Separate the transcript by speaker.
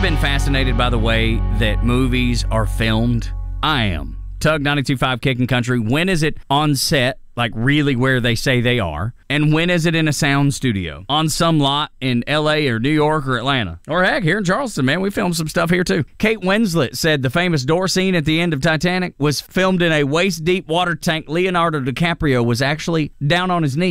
Speaker 1: been fascinated by the way that movies are filmed? I am. Tug 92.5 Kicking Country. When is it on set, like really where they say they are? And when is it in a sound studio? On some lot in L.A. or New York or Atlanta? Or heck, here in Charleston, man. We filmed some stuff here too. Kate Winslet said the famous door scene at the end of Titanic was filmed in a waist-deep water tank. Leonardo DiCaprio was actually down on his knees.